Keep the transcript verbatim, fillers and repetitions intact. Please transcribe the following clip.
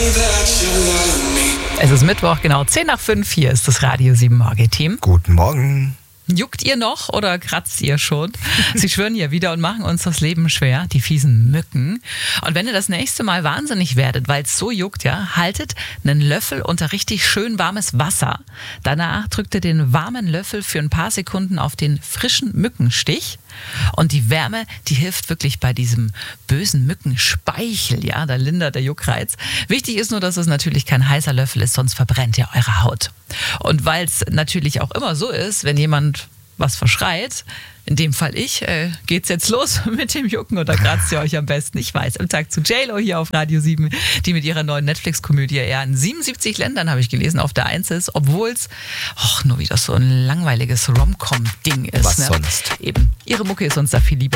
Es ist Mittwoch, genau zehn nach fünf. Hier ist das Radio sieben Morgen-Team. Guten Morgen. Juckt ihr noch oder kratzt ihr schon? Sie schwören hier wieder und machen uns das Leben schwer, die fiesen Mücken. Und wenn ihr das nächste Mal wahnsinnig werdet, weil es so juckt, ja, haltet einen Löffel unter richtig schön warmes Wasser. Danach drückt ihr den warmen Löffel für ein paar Sekunden auf den frischen Mückenstich. Und die Wärme, die hilft wirklich bei diesem bösen Mückenspeichel, ja, da lindert der Juckreiz. Wichtig ist nur, dass es natürlich kein heißer Löffel ist, sonst verbrennt ihr eure Haut. Und weil es natürlich auch immer so ist, wenn jemand was verschreit, in dem Fall ich, äh, geht's jetzt los mit dem Jucken oder kratzt ihr euch am besten? Ich weiß, im Tag zu J-Lo hier auf Radio sieben, die mit ihrer neuen Netflix-Komödie eher in siebenundsiebzig Ländern, habe ich gelesen, auf der Eins ist, obwohl es nur wieder so ein langweiliges Rom-Com-Ding ist. Was ne? sonst? Eben, ihre Mucke ist uns da viel lieber.